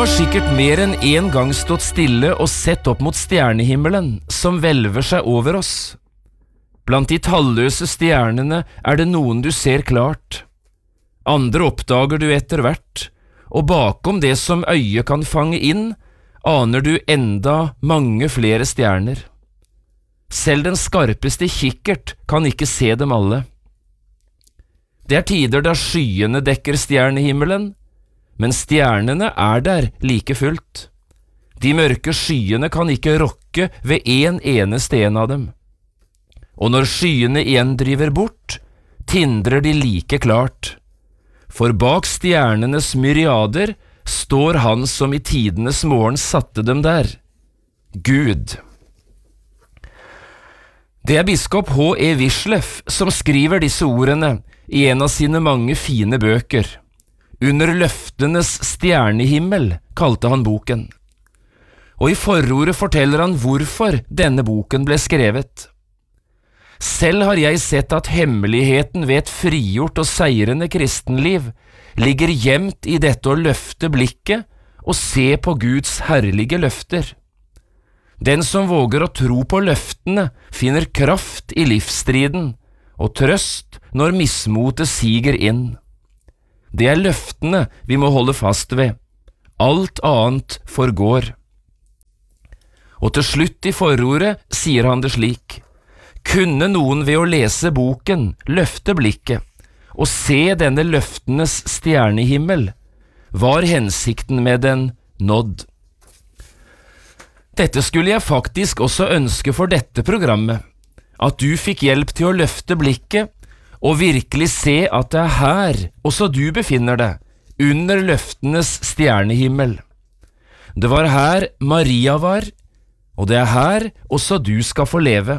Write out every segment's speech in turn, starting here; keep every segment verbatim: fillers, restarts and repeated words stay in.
har sikkert mer enn en gang stått stille og sett opp mot stjernehimmelen som hvelver seg over oss. Blant de talløse stjernene er det noen du ser klart. Andre oppdager du etter hvert, og bakom det som øyet kan fange inn, aner du enda mange flere stjerner. Selv den skarpeste kikkert kan ikke se dem alle. Det er tider da skyene dekker stjernehimmelen, men stjernene er der like fullt. De mørke skyene kan ikke rokke ved en eneste en av dem. Og når skyene igjen driver bort, tindrer de like klart. For bak stjernenes myriader står han som i tidenes morgen satte dem der, Gud. Det er biskop H. E. Wisløff som skriver disse ordene i en av sine mange fine bøker. Under løftenes stjernehimmel kalte han boken. Og i forordet forteller han hvorfor denne boken ble skrevet. Selv har jeg sett at hemmeligheten ved et frigjort og seirende kristenliv ligger gjemt i dette å løfte blikket og se på Guds herlige løfter. Den som våger å tro på løftene, finner kraft i livsstriden og trøst når mismotet siger inn. Det er løftene vi må holde fast ved. Alt annet forgår. Og til slutt i forordet sier han det slik: kunne noen ved å lese boken løfte blikket og se denne løftenes stjernehimmel, var hensikten med den nådd. Dette skulle jeg faktisk også ønske for dette programmet, at du fikk hjelp til å løfte blikket og virkelig se at det er her også du befinner deg, under løftenes stjernehimmel. Det var her Maria var, og det er her også du skal få leve.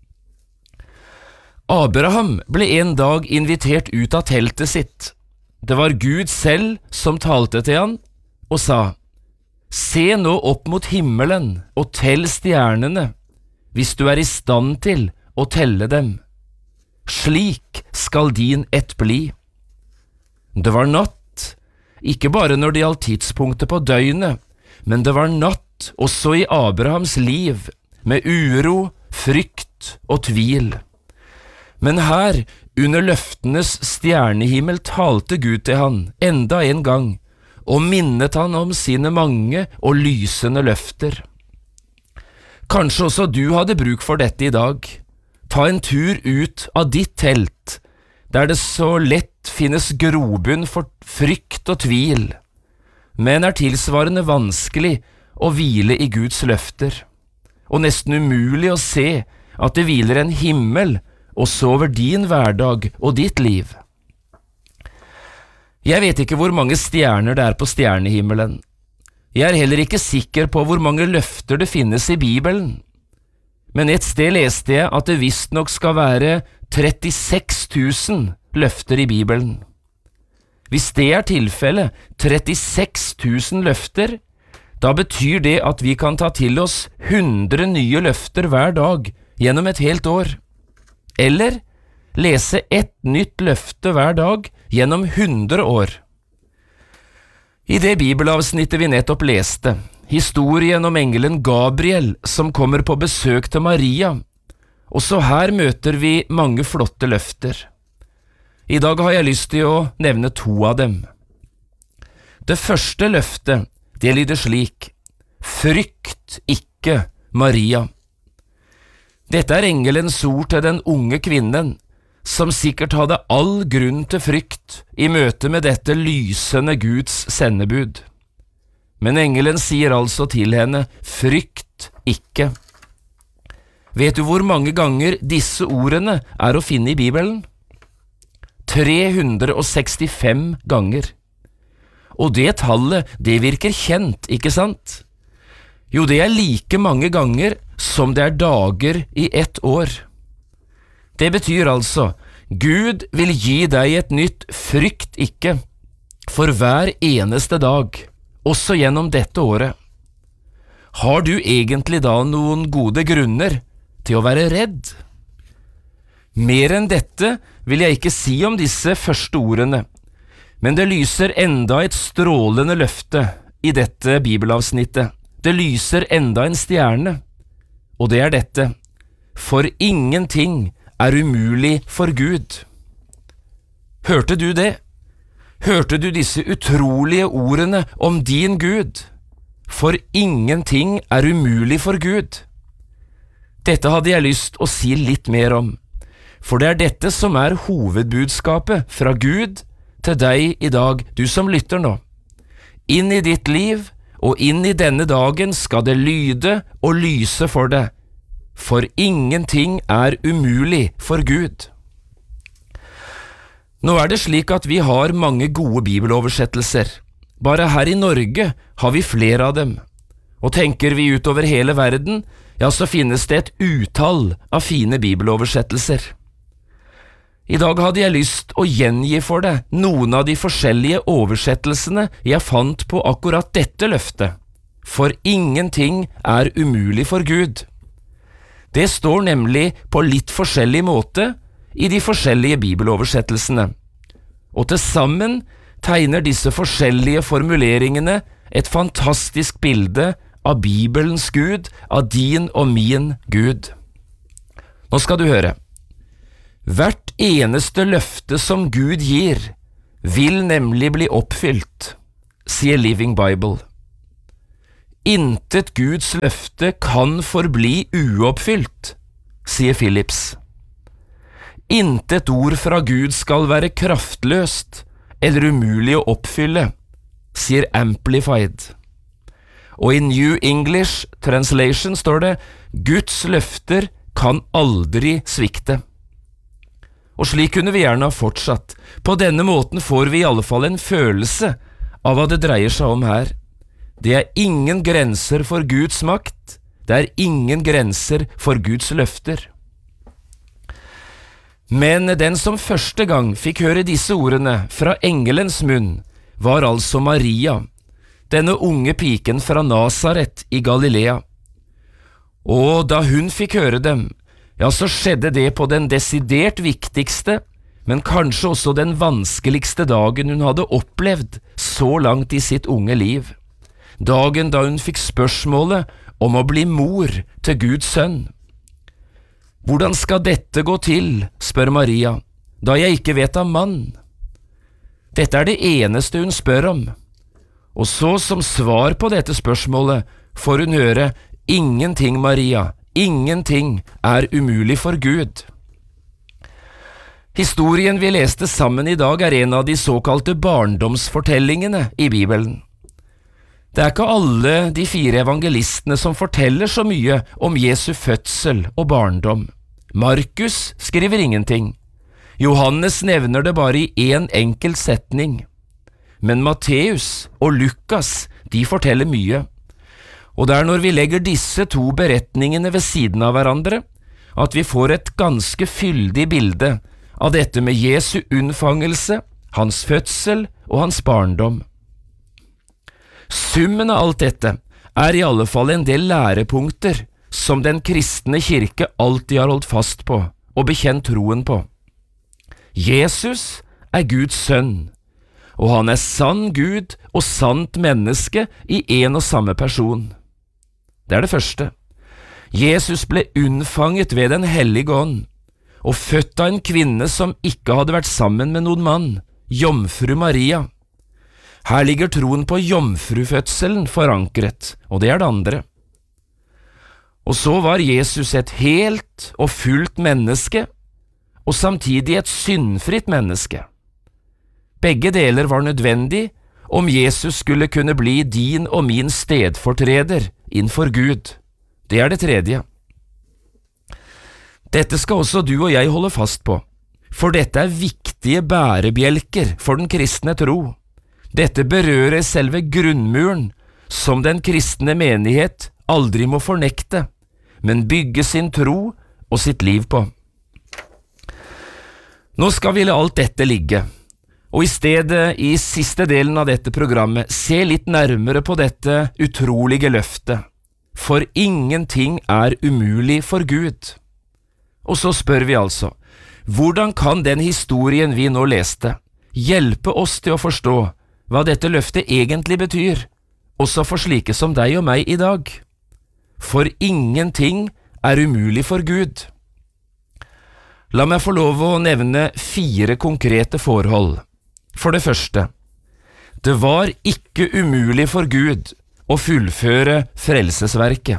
Abraham ble en dag invitert ut av teltet sitt. Det var Gud selv som talte til han og sa: se nå opp mot himmelen og tell stjernene, hvis du er i stand til å telle dem. Slik skal din ett bli. Det var natt, ikke bare når det gjaldt tidspunktet på døgnet, men det var natt også i Abrahams liv, med uro, frykt og tvil. Men her, under løftenes stjernehimmel, talte Gud til han enda en gang, og minnet han om sine mange og lysende løfter. Kanskje også du hadde bruk for dette i dag. Ta en tur ut av ditt telt, der det så lett finnes grobunn for frykt og tvil, men er tilsvarende vanskelig å hvile i Guds løfter, og nesten umulig å se at det hviler en himmel også over din hverdag og ditt liv. Jeg vet ikke hvor mange stjerner det er på stjernehimmelen. Jeg er heller ikke sikker på hvor mange løfter det finnes i Bibelen. Men et sted leste jeg at det visstnok skal være trettiseks tusen løfter i Bibelen. Hvis det er tilfellet, trettiseks tusen løfter, da betyr det at vi kan ta til oss hundre nye løfter hver dag gjennom et helt år. Eller lese ett nytt løfte hver dag gjennom hundre år. I det bibelavsnittet vi nettopp leste, historien om engelen Gabriel som kommer på besøk til Maria, også her møter vi mange flotte løfter. I dag har jeg lyst til å nevne to av dem. Det første løftet, det lyder slik: frykt ikke, Maria. Dette er engelens ord til den unge kvinnen, som sikkert hadde all grunn til frykt i møte med dette lysende Guds sendebud. Men engelen sier altså til henne: frykt ikke. Vet du hvor mange ganger disse ordene er å finne i Bibelen? tre hundre og sekstifem ganger. Og det tallet, det virker kjent, ikke sant? Jo, det er like mange ganger som det er dager i ett år. Det betyr altså, Gud vil gi deg et nytt frykt ikke for hver eneste dag, også gjennom dette året. Har du egentlig da noen gode grunner til å være redd? Mer enn dette vil jeg ikke si om disse første ordene, men det lyser enda et strålende løfte i dette bibelavsnittet. Det lyser enda en stjerne, og det er dette: for ingenting er umulig for Gud. Hørte du det? Hørte du disse utrolige ordene om din Gud? For ingenting er umulig for Gud. Dette hadde jeg lyst å si litt mer om, for det er dette som er hovedbudskapet fra Gud til deg i dag, du som lytter nå. Inn i ditt liv og inn i denne dagen skal det lyde og lyse for deg, for ingenting er umulig for Gud. Nå er det slik at vi har mange gode bibeloversettelser. Bare her i Norge har vi flere av dem, og tenker vi utover hele verden, ja, så finnes det et utall av fine bibeloversettelser. I dag hadde jeg lyst å gjengi for deg noen av de forskjellige oversettelsene jeg fant på akkurat dette løftet, for ingenting er umulig for Gud. Det står nemlig på litt forskjellig måte i de forskjellige bibeloversettelsene, og til sammen tegner disse forskjellige formuleringene et fantastisk bilde av Bibelens Gud, av din og min Gud. Nå skal du høre. Hvert eneste løfte som Gud gir, vil nemlig bli oppfylt, sier Living Bible. Intet Guds løfte kan forbli uoppfylt, sier Philips. Intet ord fra Gud skal være kraftløst eller umulig å oppfylle, sier Amplified. Og i New English Translation står det: Guds løfter kan aldri svikte. Og slik kunne vi gjerne ha fortsatt. På denne måten får vi i alle fall en følelse av hva det dreier seg om her. Det er ingen grenser for Guds makt, det er ingen grenser for Guds løfter. Men den som første gang fikk høre disse ordene fra engelens munn, var altså Maria, denne unge piken fra Nazaret i Galilea. Og da hun fikk høre dem, ja, så skjedde det på den desidert viktigste, men kanskje også den vanskeligste dagen hun hadde opplevd så langt i sitt unge liv. Dagen da hun fikk spørsmålet om å bli mor til Guds sønn. Hvordan skal dette gå til, spør Maria, da jeg ikke vet av mann? Dette er det eneste hun spør om. Og så som svar på dette spørsmålet får hun høre: ingenting, Maria, ingenting er umulig for Gud. Historien vi leste sammen i dag er en av de såkalte barndomsfortellingene i Bibelen. Det er ikke alle de fire evangelistene som forteller så mye om Jesu fødsel og barndom. Markus skriver ingenting. Johannes nevner det bare i en enkelt setning. Men Matteus og Lukas, de forteller mye. Og det er når vi legger disse to beretningene ved siden av hverandre, at vi får et ganske fyldig bilde av dette med Jesu unnfangelse, hans fødsel og hans barndom. Summen av alt dette er i alle fall en del lærepunkter som den kristne kirke alltid har holdt fast på og bekjent troen på. Jesus er Guds sønn, og han er sann Gud og sant menneske i en og samme person. Det er det første. Jesus ble unnfanget ved Den hellige ånd, og født av en kvinne som ikke hadde vært sammen med noen mann, jomfru Maria. Her ligger troen på jomfrufødselen forankret, og det er det andre. Og så var Jesus et helt og fullt menneske, og samtidig et syndfritt menneske. Begge deler var nødvendig om Jesus skulle kunne bli din og min stedfortreder innenfor Gud. Det er det tredje. Dette skal også du og jeg holde fast på, for dette er viktige bærebjelker for den kristne tro. Dette berører selve grunnmuren, som den kristne menighet aldri må fornekte, men bygge sin tro og sitt liv på. Nå skal vi la alt dette ligge, og i stedet i siste delen av dette programmet se litt nærmere på dette utrolige løftet, for ingenting er umulig for Gud. Og så spør vi altså, hvordan kan den historien vi nå leste hjelpe oss til å forstå hva dette løftet egentlig betyr, også for slike som deg og meg i dag. For ingenting er umulig for Gud. La meg få lov å nevne fire konkrete forhold. For det første, det var ikke umulig for Gud å fullføre frelsesverket.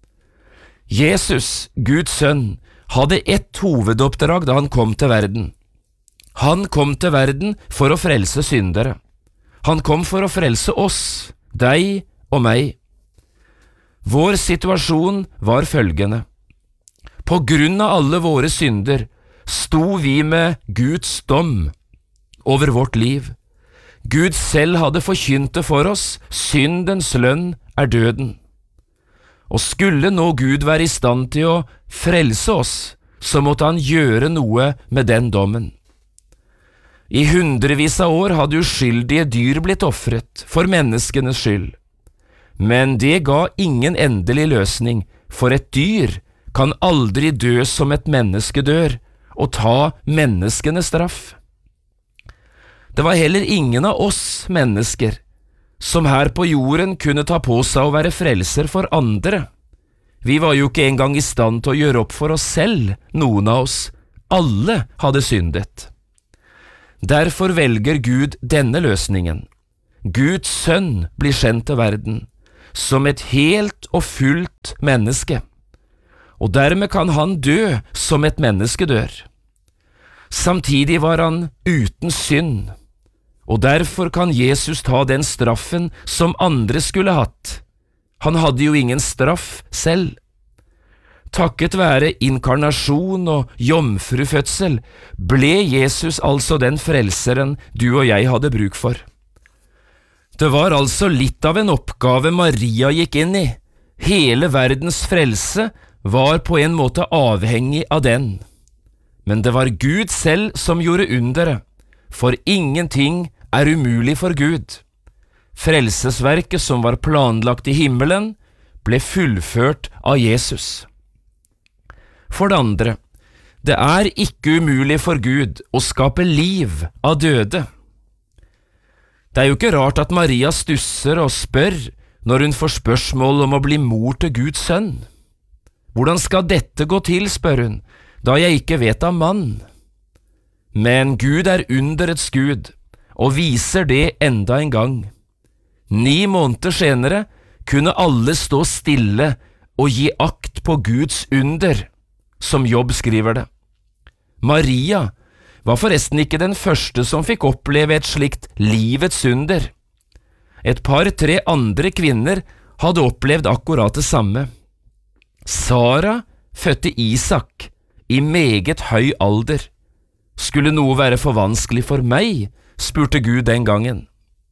Jesus, Guds sønn, hadde ett hovedoppdrag da han kom til verden. Han kom til verden for å frelse syndere. Han kom for å frelse oss, deg og meg. Vår situasjon var følgende. På grunn av alle våre synder sto vi med Guds dom over vårt liv. Gud selv hadde forkynt det for oss, syndens lønn er døden. Og skulle nå Gud være i stand til å frelse oss, så måtte han gjøre noe med den dommen. I hundrevis av år hadde uskyldige dyr blitt offret for menneskenes skyld. Men det ga ingen endelig løsning, for et dyr kan aldri dø som et menneske dør, og ta menneskenes straff. Det var heller ingen av oss mennesker som her på jorden kunne ta på seg å være frelser for andre. Vi var jo ikke engang i stand til å gjøre opp for oss selv, noen av oss. Alle hadde syndet. Derfor velger Gud denne løsningen. Guds sønn blir sendt til verden som et helt og fullt menneske, og dermed kan han dø som et menneske dør. Samtidig var han uten synd, og derfor kan Jesus ta den straffen som andre skulle hatt. Han hadde jo ingen straff selv. Takket være inkarnasjon og jomfrufødsel ble Jesus altså den frelseren du og jeg hadde bruk for. Det var altså litt av en oppgave Maria gikk inn i. Hele verdens frelse var på en måte avhengig av den. Men det var Gud selv som gjorde underet, for ingenting er umulig for Gud. Frelsesverket som var planlagt i himmelen, ble fullført av Jesus. For det andre, det er ikke umulig for Gud å skape liv av døde. Det er jo ikke rart at Maria stusser og spør når hun får spørsmål om å bli mor til Guds sønn. Hvordan skal dette gå til, spør hun, da jeg ikke vet av mann? Men Gud er underets Gud, og viser det enda en gang. Ni måneder senere kunne alle stå stille og gi akt på Guds under, som Jobb skriver det. Maria var forresten ikke den første som fikk oppleve et slikt livets under. Et par-tre andre kvinner hadde opplevd akkurat det samme. Sara fødte Isak i meget høy alder. Skulle noe være for vanskelig for meg, spurte Gud den gangen.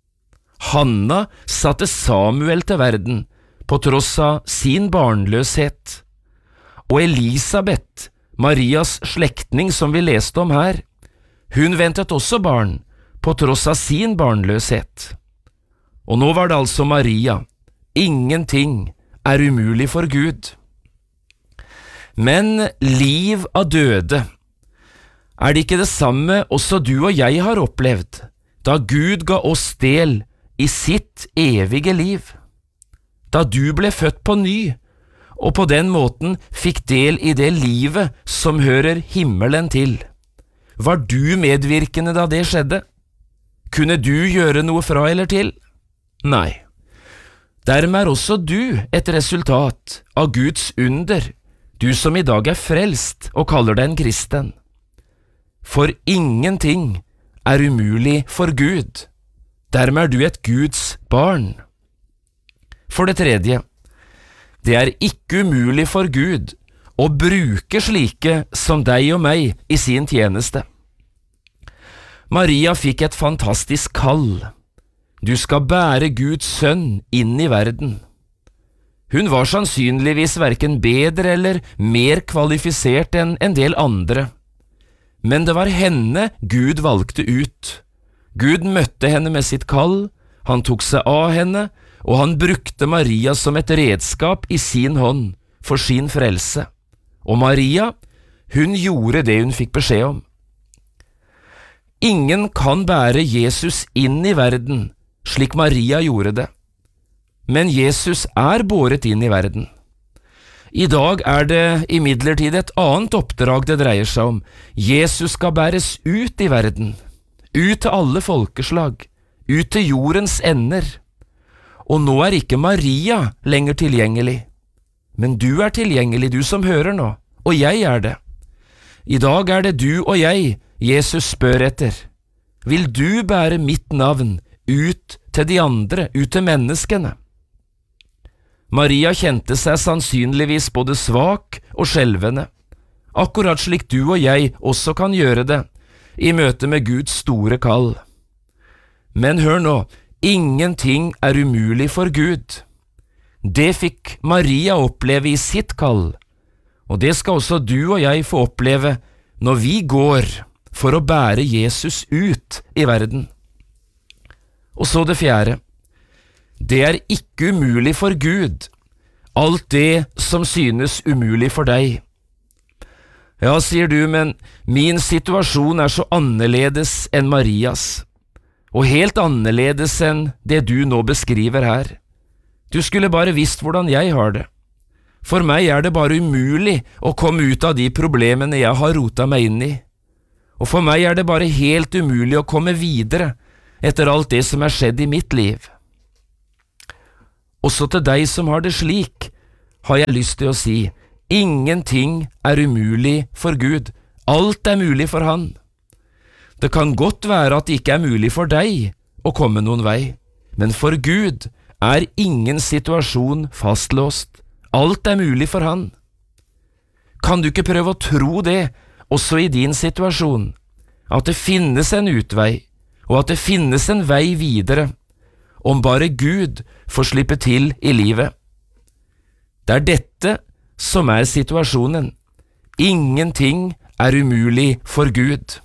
Hanna satte Samuel til verden, på tross av sin barnløshet. Og Elisabeth, Marias slektning som vi leste om her, hun ventet også barn, på tross av sin barnløshet. Og nå var det altså Maria. Ingenting er umulig for Gud. Men liv av døde, er det ikke det samme også du og jeg har opplevd, da Gud ga oss del i sitt evige liv? Da du ble født på ny, og på den måten fikk del i det livet som hører himmelen til. Var du medvirkende da det skjedde? Kunne du gjøre noe fra eller til? Nei. Dermed er også du et resultat av Guds under, du som i dag er frelst og kaller deg en kristen. For ingenting er umulig for Gud. Dermed er du et Guds barn. For det tredje, det er ikke umulig for Gud å bruke slike som deg og meg i sin tjeneste. Maria fikk et fantastisk kall. Du skal bære Guds sønn inn i verden. Hun var sannsynligvis hverken bedre eller mer kvalifisert enn en del andre. Men det var henne Gud valgte ut. Gud møtte henne med sitt kall, han tok seg av henne, og han brukte Maria som et redskap i sin hånd for sin frelse. Og Maria, hun gjorde det hun fikk beskjed om. Ingen kan bære Jesus inn i verden slik Maria gjorde det. men Jesus er båret inn i verden. I dag er det imidlertid et annet oppdrag det dreier seg om. Jesus skal bæres ut i verden, ut til alle folkeslag, ut til jordens ender. Og nå er ikke Maria lenger tilgjengelig, men du er tilgjengelig, du som hører nå, og jeg er det. I dag er det du og jeg Jesus spør etter. Vil du bære mitt navn ut til de andre, ut til menneskene? Maria kjente seg sannsynligvis både svak og skjelvende, akkurat slik du og jeg også kan gjøre det i møte med Guds store kall. Men hør nå, ingenting er umulig for Gud. Det fikk Maria oppleve i sitt kall, og det skal også du og jeg få oppleve når vi går for å bære Jesus ut i verden. Og så det fjerde. Det er ikke umulig for Gud, alt det som synes umulig for deg. Ja, sier du, men min situasjon er så annerledes enn Marias, og helt annerledes enn det du nå beskriver her. Du skulle bare visst hvordan jeg har det. For meg er det bare umulig å komme ut av de problemene jeg har rotet meg inn i, og for meg er det bare helt umulig å komme videre etter alt det som er skjedd i mitt liv. Også til deg som har det slik, har jeg lyst til å si, ingenting er umulig for Gud, alt er mulig for Han. Det kan godt være at det ikke er mulig for deg å komme noen vei, men for Gud er ingen situasjon fastlåst, alt er mulig for Han. Kan du ikke prøve å tro det også i din situasjon, at det finnes en utvei, og at det finnes en vei videre, om bare Gud får slippe til i livet? Det er dette som er situasjonen. Ingenting er umulig for Gud.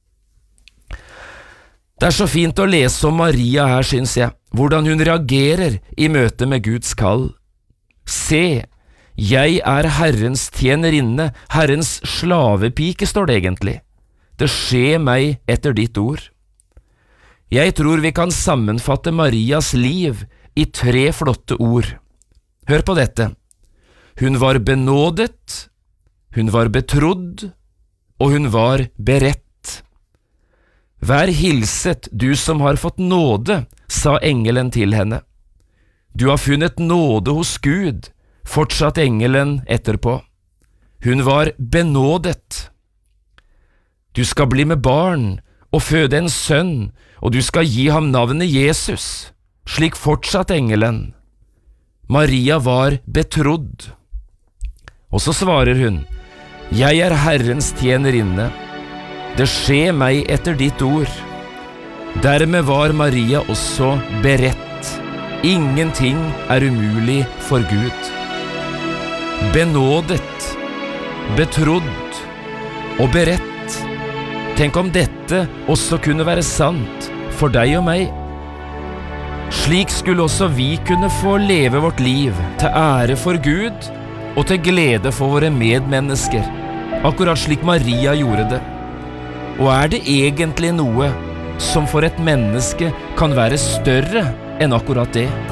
Det er så fint å lese om Maria her, synes jeg, hvordan hun reagerer i møte med Guds kall. Se, jeg er Herrens tjenerinne, Herrens slavepike, står det egentlig. Det skjer meg etter ditt ord. Jeg tror vi kan sammenfatte Marias liv i tre flotte ord. Hør på dette. Hun var benådet, hun var betrodd, og hun var beredt. Vær hilset, du som har fått nåde, sa engelen til henne. Du har funnet nåde hos Gud, fortsatte engelen etterpå. Hun var benådet. Du skal bli med barn og føde en sønn, og du skal gi ham navnet Jesus, slik fortsatte engelen. Maria var betrodd. Og så svarer hun, jeg er Herrens tjenerinne, det skjer meg etter ditt ord. Dermed var Maria også beredt. Ingenting er umulig for Gud. Benådet, betrodd og beredt. Tenk om dette også kunne være sant for deg og meg. Slik skulle også vi kunne få leve vårt liv til ære for Gud og til glede for våre medmennesker, akkurat slik Maria gjorde det. Og er det egentlig noe som for et menneske kan være større enn akkurat det?